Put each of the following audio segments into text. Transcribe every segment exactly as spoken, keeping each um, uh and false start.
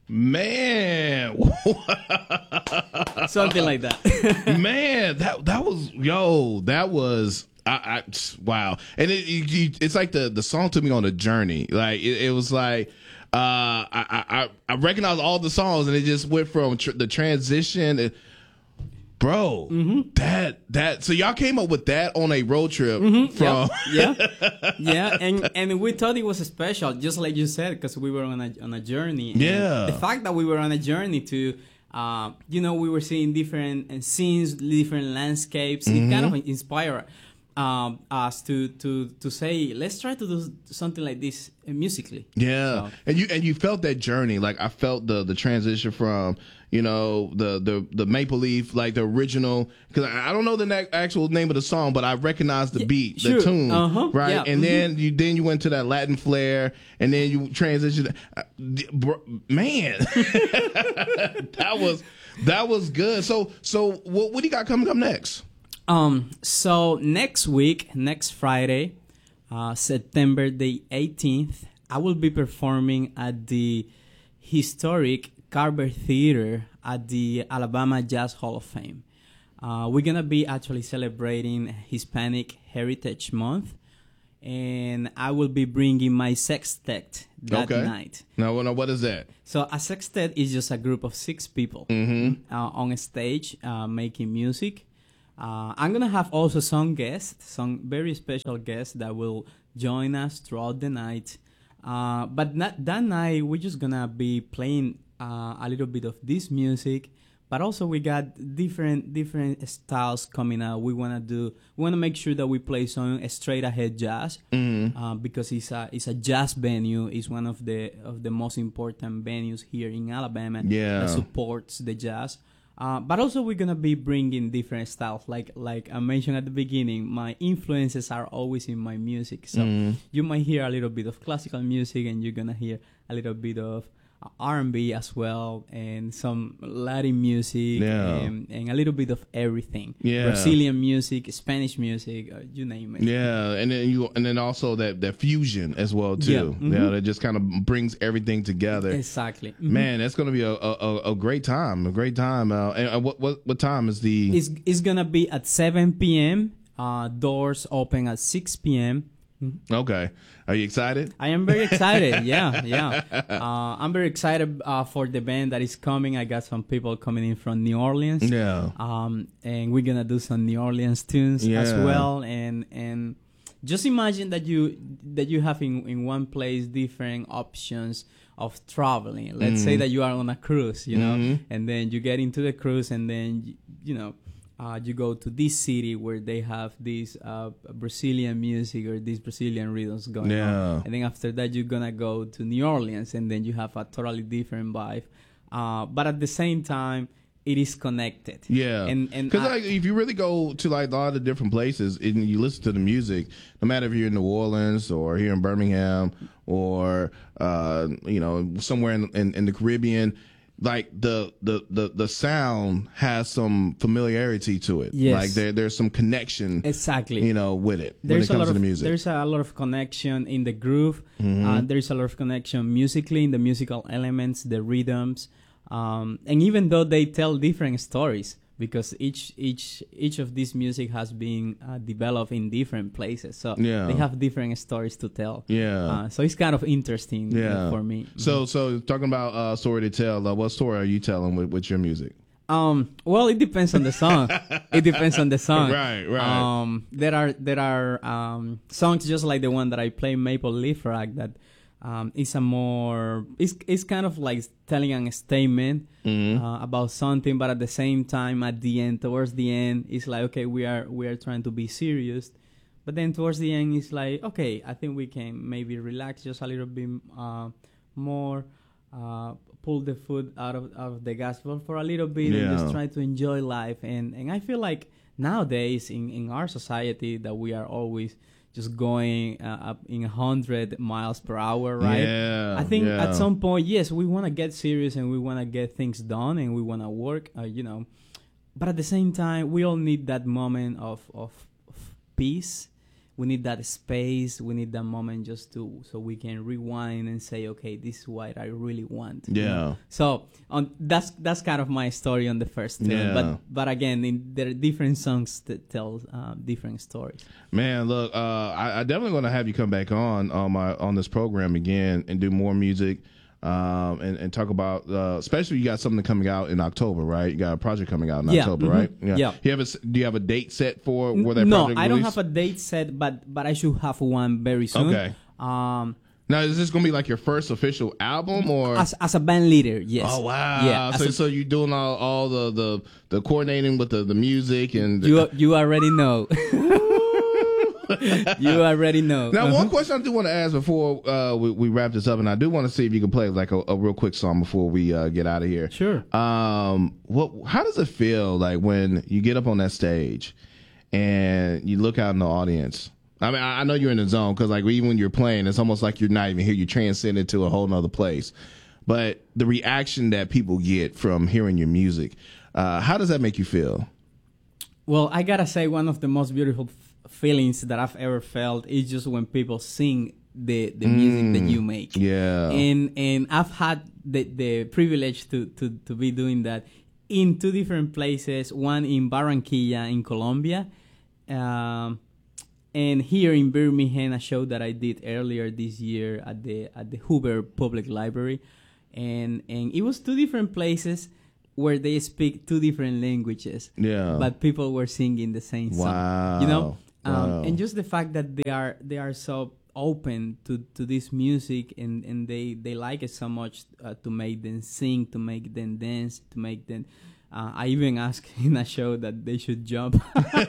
Man, something like that. Man, that that was yo, that was I, I wow, and it, it it's like the the song took me on a journey. Like it, it was like uh, I I I recognized all the songs, and it just went from tr- the transition. It, Bro, mm-hmm. that that so y'all came up with that on a road trip mm-hmm. from yeah yeah, yeah. and and we thought it was special, just like you said, because we were on a on a journey. And yeah, the fact that we were on a journey to, uh, you know, we were seeing different uh, scenes, different landscapes. Mm-hmm. It kind of inspired um, us to to to say, let's try to do something like this musically. Yeah, so. and you and you felt that journey. Like I felt the the transition from. You know, the, the, the Maple Leaf, like the original, because I don't know the na- actual name of the song, but I recognize the beat, yeah, sure. the tune, uh-huh. right? Yeah. And mm-hmm. then you then you went to that Latin flair, and then you transitioned. Uh, man, that was that was good. So so what what do you got coming up next? Um, so next week, next Friday, uh, September the eighteenth, I will be performing at the historic Carver Theater at the Alabama Jazz Hall of Fame. Uh, we're going to be actually celebrating Hispanic Heritage Month, and I will be bringing my sextet that okay. night. Now, now, what is that? So a sextet is just a group of six people mm-hmm. uh, on a stage uh, making music. Uh, I'm going to have also some guests, some very special guests that will join us throughout the night. Uh, but not, that night, we're just going to be playing Uh, a little bit of this music, but also we got different different styles coming out. We want to do we want to make sure that we play some straight ahead jazz mm-hmm. uh, because it's a it's a jazz venue. It's one of the of the most important venues here in Alabama yeah. that supports the jazz. Uh, but also we're gonna be bringing different styles. Like like I mentioned at the beginning, my influences are always in my music. So mm-hmm. you might hear a little bit of classical music, and you're gonna hear a little bit of R and B as well, and some Latin music, yeah. and, and a little bit of everything. Yeah. Brazilian music, Spanish music, uh, you name it. Yeah, and then you, and then also that, that fusion as well too. Yeah, mm-hmm. yeah that just kind of brings everything together. Exactly. Mm-hmm. Man, that's going to be a, a a great time, a great time. Uh, and uh, what what what time is the? It's it's gonna be at seven p.m. Uh, doors open at six p.m. Mm-hmm. Okay. Are you excited? I am very excited. yeah, yeah. Uh, I'm very excited uh, for the band that is coming. I got some people coming in from New Orleans. Yeah. Um, and we're gonna do some New Orleans tunes yeah. as well. And and just imagine that you that you have in, in one place different options of traveling. Let's mm. say that you are on a cruise, you know, mm-hmm. and then you get into the cruise, and then you know. Uh, you go to this city where they have this uh, Brazilian music or these Brazilian rhythms going yeah. on. And then after that, you're going to go to New Orleans, and then you have a totally different vibe. Uh, but at the same time, it is connected. Yeah. And and Because like, if you really go to like a lot of different places and you listen to the music, no matter if you're in New Orleans or here in Birmingham or, uh, you know, somewhere in, in, in the Caribbean, like the, the, the, the sound has some familiarity to it. Yes. Like there there's some connection. Exactly. You know, with it there's when it comes a lot to the of, music. There's a lot of connection in the groove. Mm-hmm. Uh, there's a lot of connection musically in the musical elements, the rhythms, um, and even though they tell different stories, because each each each of these music has been uh, developed in different places, so yeah. they have different stories to tell. Yeah. Uh, so it's kind of interesting yeah. uh, for me. So so talking about uh, story to tell, uh, what story are you telling with, with your music? Um. Well, it depends on the song. It depends on the song. Right. Right. Um. There are there are um songs just like the one that I play, Maple Leaf Rock, that um is a more it's it's kind of like telling a statement mm-hmm. uh, about something, but at the same time, at the end, towards the end, it's like, okay, we are we are trying to be serious, but then towards the end, it's like, okay, I think we can maybe relax just a little bit uh, more. Uh, pull the foot out of, out of the gas for, for a little bit yeah. and just try to enjoy life. And, and I feel like nowadays in, in our society that we are always just going uh, up in one hundred miles per hour, right? Yeah, I think yeah. at some point, yes, we want to get serious and we want to get things done and we want to work, uh, you know. But at the same time, we all need that moment of, of, of peace. we need that space, we need that moment just to so we can rewind and say, okay, this is what I really want. Yeah. You know? So on that's that's kind of my story on the first tune. Yeah. But but again, in, there are different songs that tell uh, different stories. Man, look, uh, I, I definitely going to have you come back on on my on this program again and do more music. Um, and, and talk about, uh, especially you got something coming out in October, right? You got a project coming out in Yeah, October, mhm, right? yeah. You have a, do you have a date set for where that No, project I don't release? have a date set, but but I should have one very soon. Okay. Um, Now, is this going to be like your first official album, or? as as a band leader, yes. Oh wow! Yeah. So, as a- so you're doing all, all the, the the coordinating with the, the music and the, you you already know. You already know. Now, Uh-huh. one question I do want to ask before uh, we, we wrap this up, and I do want to see if you can play like a, a real quick song before we uh, get out of here. Sure. Um, what? How does it feel like when you get up on that stage and you look out in the audience? I mean, I, I know you're in the zone because like even when you're playing, it's almost like you're not even here. You transcend into a whole nother place. But the reaction that people get from hearing your music, uh, how does that make you feel? Well, I gotta say, one of the most beautiful f- feelings that I've ever felt is just when people sing the the music that you make. Yeah. And and I've had the the privilege to to to be doing that in two different places. One in Barranquilla in Colombia, um, and here in Birmingham, a show that I did earlier this year at the at the Hoover Public Library, and and it was two different places where they speak two different languages. Yeah. But people were singing the same song. Wow. You know, um, Wow. and just the fact that they are they are so open to, to this music and, and they, they like it so much uh, to make them sing, to make them dance, to make them. Uh, I even asked in a show that they should jump.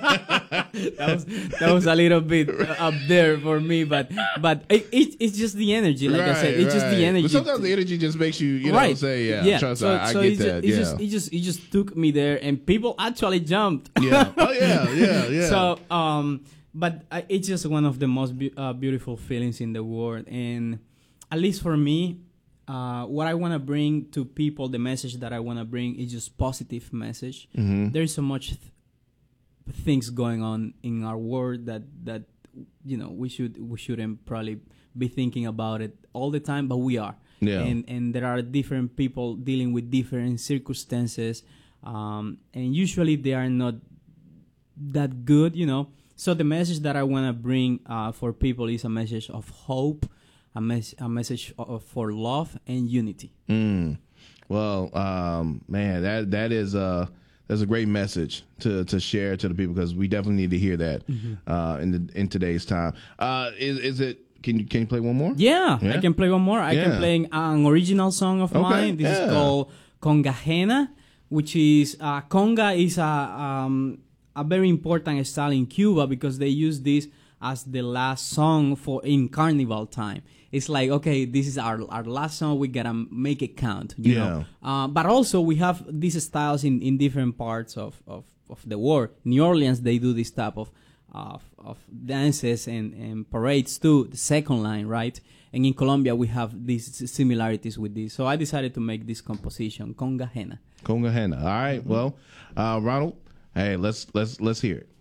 that was that was a little bit uh, up there for me, but but it, it, it's just the energy. Like I said, it's just the right. energy. But sometimes the energy just makes you, you know, right. say, yeah, yeah. trust so, I, I so get it that. Just, it yeah. just it just it just took me there, and people actually jumped. yeah. Oh yeah, yeah, yeah. So um, but uh, it's just one of the most be- uh, beautiful feelings in the world, and at least for me. Uh, what I want to bring to people, the message that I want to bring is just positive message. Mm-hmm. There's so much th- things going on in our world that that you know we should we shouldn't probably be thinking about it all the time, but we are. Yeah. And and there are different people dealing with different circumstances, um, and usually they are not that good, you know. So the message that I want to bring uh, for people is a message of hope. A, mes- a message of, for love and unity. Mm. Well, um, man, that that is uh that's a great message to to share to the people because we definitely need to hear that mm-hmm. uh, in the in today's time. Uh, is is it? Can you can you play one more? Yeah, yeah? I can play one more. I yeah. can play an original song of okay. mine. This yeah. is called Congajena, which is uh, conga is a um, a very important style in Cuba because they use this as the last song for in carnival time. It's like, okay, this is our our last song. We gotta make it count, you yeah. know. Uh, but also we have these styles in, in different parts of, of, of the world. New Orleans, they do this type of of, of dances and, and parades too. The second line, right? And in Colombia, we have these similarities with this. So I decided to make this composition, Congajena. Congajena. All right. Mm-hmm. Well, uh, Ronald, hey, let's let's let's hear it.